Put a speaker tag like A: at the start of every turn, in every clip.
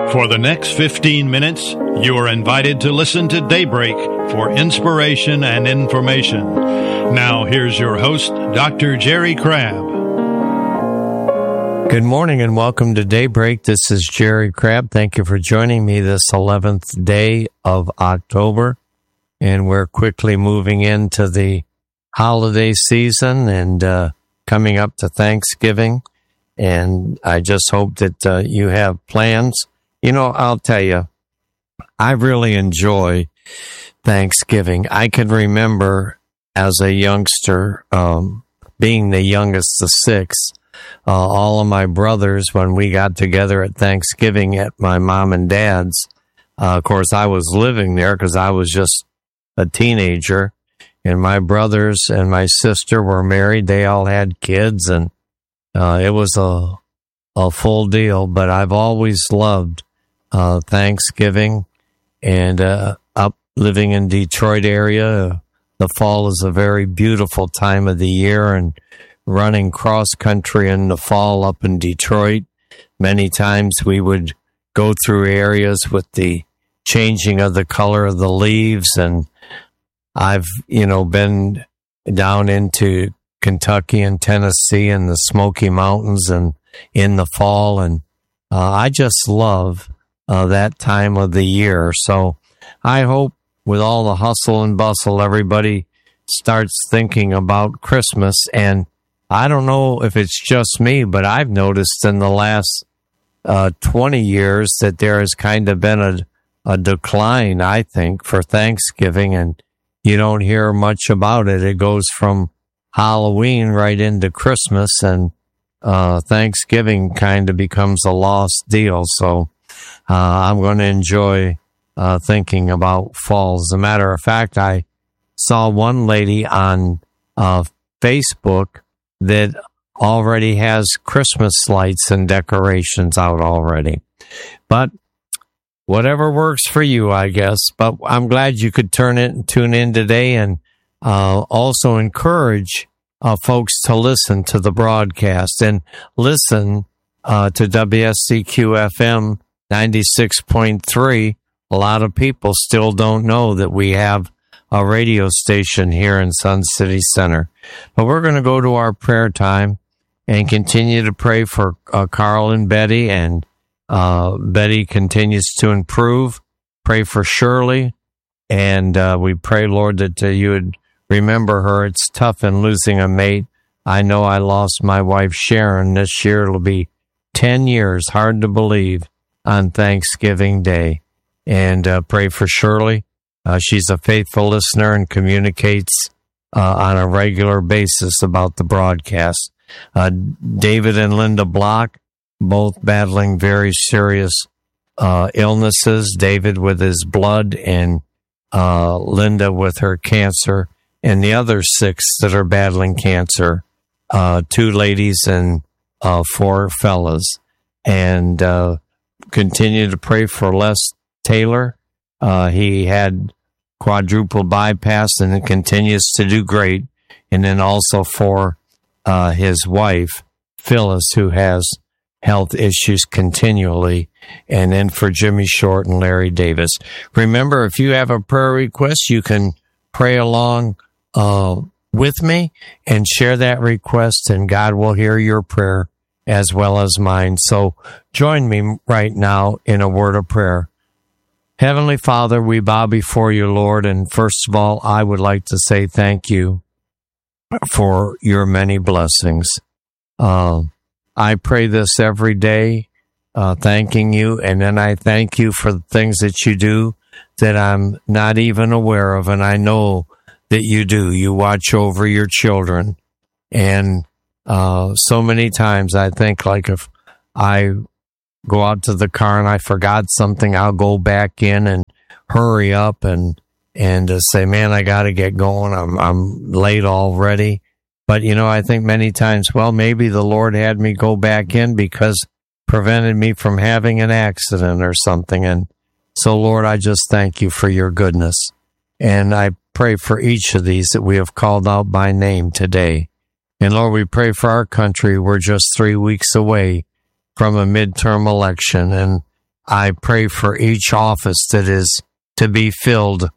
A: For the next 15 minutes, you are invited to listen to Daybreak for inspiration and information. Now, here's your host, Dr. Jerry Crabb.
B: Good morning and welcome to Daybreak. This is Jerry Crabb. Thank you for joining me this 11th day of October. And we're quickly moving into the holiday season and coming up to Thanksgiving. And I just hope that you have plans. You know, I'll tell you, I really enjoy Thanksgiving. I can remember as a youngster, being the youngest of six, all of my brothers, when we got together at Thanksgiving at my mom and dad's, of course, I was living there because I was just a teenager, and my brothers and my sister were married. They all had kids, and it was a full deal, but I've always loved Thanksgiving, and up living in Detroit area, the fall is a very beautiful time of the year, and running cross country in the fall up in Detroit, many times we would go through areas with the changing of the color of the leaves, and I've, been down into Kentucky and Tennessee and the Smoky Mountains and in the fall, and I just love that time of the year. So I hope with all the hustle and bustle, everybody starts thinking about Christmas. And I don't know if it's just me, but I've noticed in the last 20 years that there has kind of been a decline, I think, for Thanksgiving, and you don't hear much about it. It goes from Halloween right into Christmas, and Thanksgiving kind of becomes a lost deal. So I'm going to enjoy thinking about fall. As a matter of fact, I saw one lady on Facebook that already has Christmas lights and decorations out already. But whatever works for you, I guess. But I'm glad you could tune in today, and also encourage folks to listen to the broadcast and listen to WSCQ-FM 96.3. A lot of people still don't know that we have a radio station here in Sun City Center. But we're going to go to our prayer time and continue to pray for Carl and Betty, and Betty continues to improve. Pray for Shirley, and we pray, Lord, that you would remember her. It's tough in losing a mate. I know I lost my wife, Sharon. This year it'll be 10 years, hard to believe, on Thanksgiving Day. And pray for Shirley. She's a faithful listener and communicates on a regular basis about the broadcast. David and Linda Block, both battling very serious illnesses. David with his blood, and Linda with her cancer, and the other 6 that are battling cancer, 2 ladies and 4 fellas. And continue to pray for Les Taylor. He had quadruple bypass, and it continues to do great. And then also for his wife, Phyllis, who has health issues continually, and then for Jimmy Short and Larry Davis. Remember, if you have a prayer request, you can pray along with me and share that request, and God will hear your prayer as well as mine. So join me right now in a word of prayer. Heavenly Father, we bow before you, Lord, and first of all, I would like to say thank you for your many blessings. I pray this every day, thanking you, and then I thank you for the things that you do that I'm not even aware of, and I know that you do. You watch over your children, and so many times I think, like, if I go out to the car and I forgot something, I'll go back in and hurry up and say, man, I got to get going. I'm late already. But, I think many times, well, maybe the Lord had me go back in because prevented me from having an accident or something. And so, Lord, I just thank you for your goodness. And I pray for each of these that we have called out by name today. And Lord, we pray for our country. We're just 3 weeks away from a midterm election. And I pray for each office that is to be filled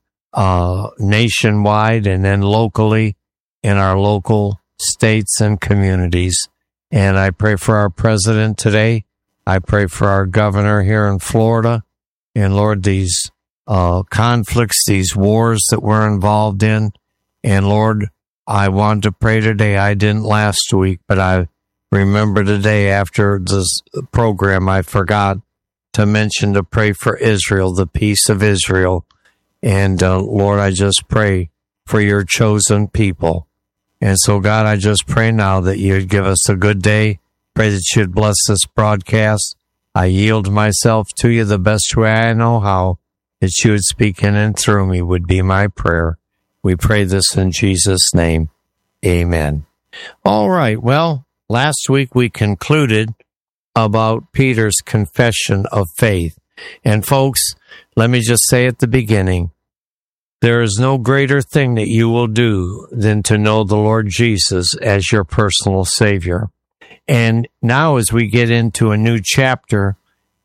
B: nationwide and then locally in our local states and communities. And I pray for our president today. I pray for our governor here in Florida. And Lord, these conflicts, these wars that we're involved in. And Lord, I want to pray today. I didn't last week, but I remember today after this program, I forgot to mention to pray for Israel, the peace of Israel. And Lord, I just pray for your chosen people. And so, God, I just pray now that you'd give us a good day. Pray that you'd bless this broadcast. I yield myself to you the best way I know how, that you would speak in and through me would be my prayer. We pray this in Jesus' name. Amen. All right. Well, last week we concluded about Peter's confession of faith. And folks, let me just say at the beginning, there is no greater thing that you will do than to know the Lord Jesus as your personal Savior. And now as we get into a new chapter,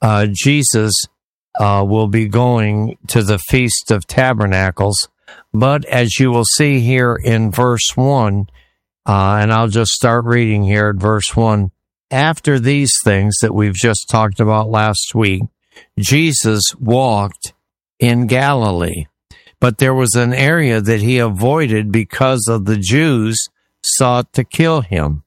B: Jesus will be going to the Feast of Tabernacles. But as you will see here in verse 1, and I'll just start reading here at verse 1, after these things that we've just talked about last week, Jesus walked in Galilee. But there was an area that he avoided because of the Jews sought to kill him.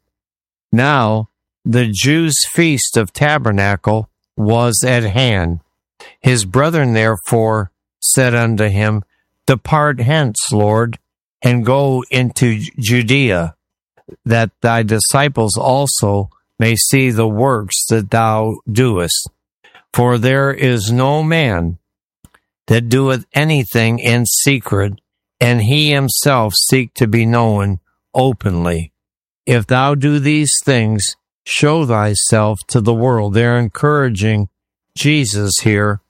B: Now, the Jews' feast of tabernacle was at hand. His brethren therefore said unto him, Depart hence, Lord, and go into Judea, that thy disciples also may see the works that thou doest. For there is no man that doeth anything in secret, and he himself seek to be known openly. If thou do these things, show thyself to the world. They're encouraging Jesus here,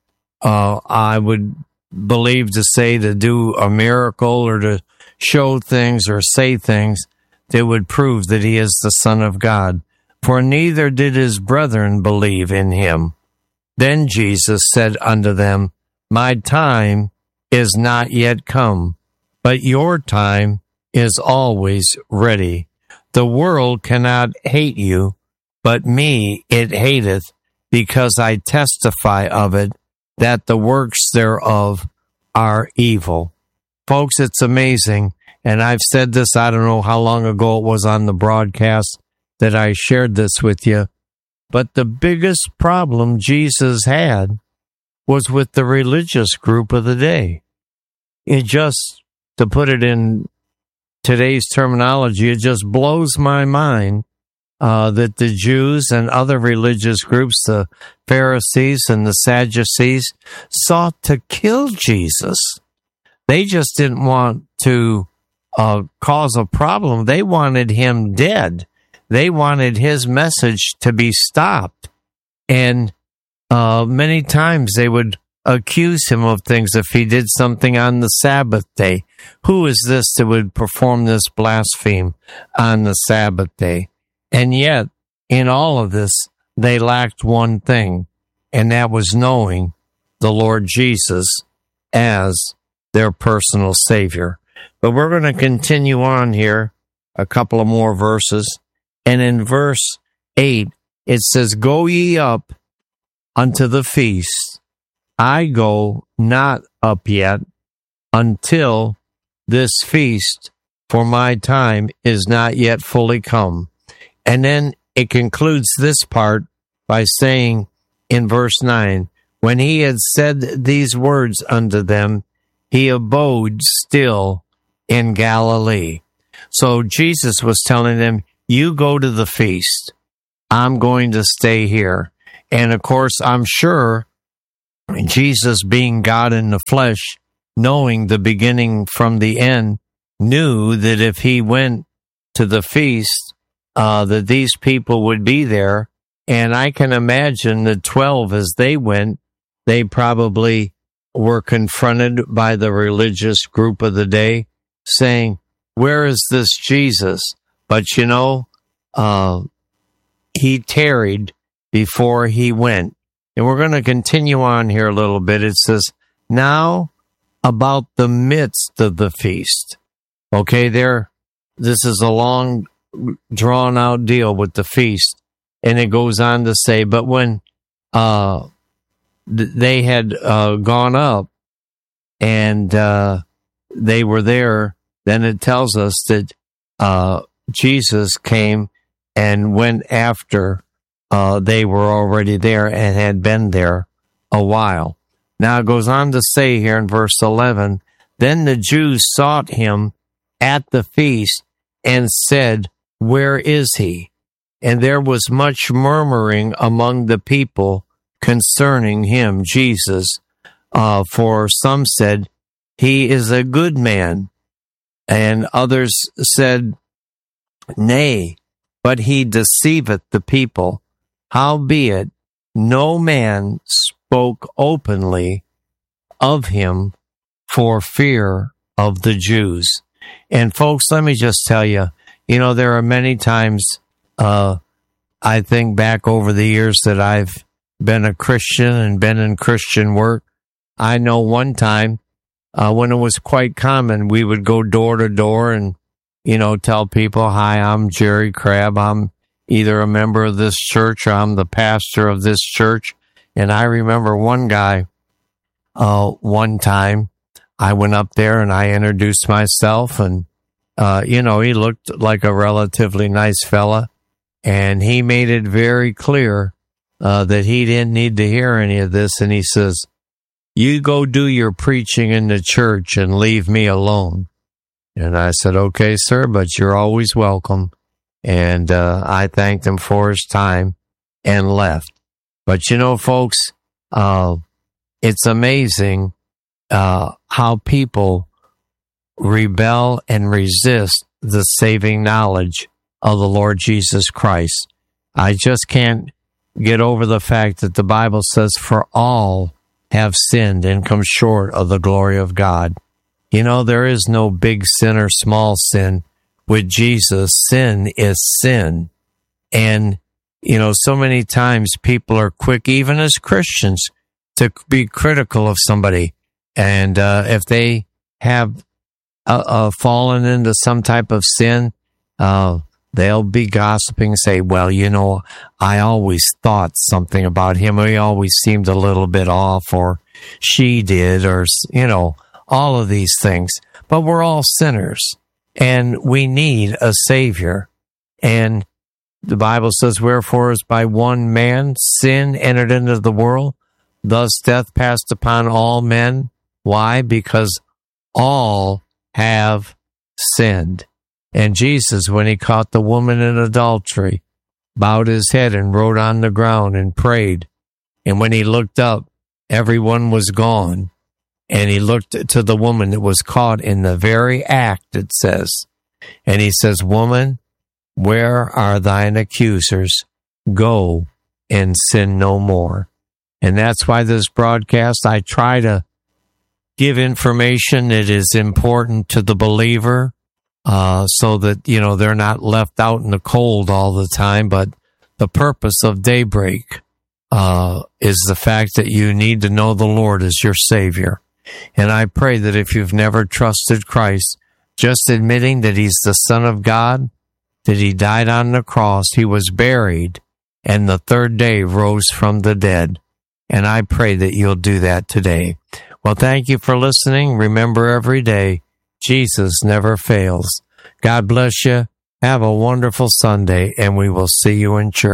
B: I would believe to say, to do a miracle or to show things or say things that would prove that he is the Son of God. For neither did his brethren believe in him. Then Jesus said unto them, My time is not yet come, but your time is always ready. The world cannot hate you, but me it hateth, because I testify of it, that the works thereof are evil. Folks, it's amazing, and I've said this, I don't know how long ago it was on the broadcast that I shared this with you, but the biggest problem Jesus had was with the religious group of the day. It just, to put it in today's terminology, it just blows my mind that the Jews and other religious groups, the Pharisees and the Sadducees, sought to kill Jesus. They just didn't want to cause a problem. They wanted him dead. They wanted his message to be stopped. And many times they would accuse him of things if he did something on the Sabbath day. Who is this that would perform this blaspheme on the Sabbath day? And yet, in all of this, they lacked one thing, and that was knowing the Lord Jesus as their personal Savior. But we're going to continue on here, a couple of more verses. And in verse 8, it says, Go ye up unto the feast. I go not up yet until this feast, for my time is not yet fully come. And then it concludes this part by saying in verse 9, When he had said these words unto them, he abode still in Galilee. So Jesus was telling them, you go to the feast. I'm going to stay here. And of course, I'm sure Jesus, being God in the flesh, knowing the beginning from the end, knew that if he went to the feast, that these people would be there. And I can imagine the 12, as they went, they probably were confronted by the religious group of the day, saying, where is this Jesus? But you know, he tarried before he went. And we're going to continue on here a little bit. It says, now about the midst of the feast. Okay, this is a long, drawn-out deal with the feast. And it goes on to say, but when they had gone up and they were there, then it tells us that Jesus came and went after they were already there and had been there a while. Now it goes on to say here in verse 11, then the Jews sought him at the feast and said, where is he? And there was much murmuring among the people concerning him, Jesus. For some said, he is a good man. And others said, nay, but he deceiveth the people. Howbeit, no man spoke openly of him for fear of the Jews. And folks, let me just tell you, there are many times, I think back over the years that I've been a Christian and been in Christian work. I know one time when it was quite common, we would go door to door and, tell people, hi, I'm Jerry Crabb. I'm either a member of this church or I'm the pastor of this church. And I remember one guy, one time I went up there and I introduced myself and, he looked like a relatively nice fella. And he made it very clear that he didn't need to hear any of this. And he says, you go do your preaching in the church and leave me alone. And I said, okay, sir, but you're always welcome. And I thanked him for his time and left. But folks, it's amazing how people rebel and resist the saving knowledge of the Lord Jesus Christ. I just can't get over the fact that the Bible says, for all have sinned and come short of the glory of God. There is no big sin or small sin. With Jesus, sin is sin. And, so many times people are quick, even as Christians, to be critical of somebody. And if they have fallen into some type of sin, they'll be gossiping, say, well, I always thought something about him. He always seemed a little bit off, or she did, or, all of these things. But we're all sinners, and we need a Savior. And the Bible says, wherefore is by one man sin entered into the world, thus death passed upon all men. Why? Because all have sinned. And Jesus, when he caught the woman in adultery, bowed his head and wrote on the ground and prayed. And when he looked up, everyone was gone. And he looked to the woman that was caught in the very act, it says. And he says, woman, where are thine accusers? Go and sin no more. And that's why this broadcast, I try to give information that is important to the believer, so that, they're not left out in the cold all the time. But the purpose of Daybreak is the fact that you need to know the Lord as your Savior. And I pray that if you've never trusted Christ, just admitting that he's the Son of God, that he died on the cross, he was buried, and the third day rose from the dead. And I pray that you'll do that today. Well, thank you for listening. Remember, every day, Jesus never fails. God bless you. Have a wonderful Sunday, and we will see you in church.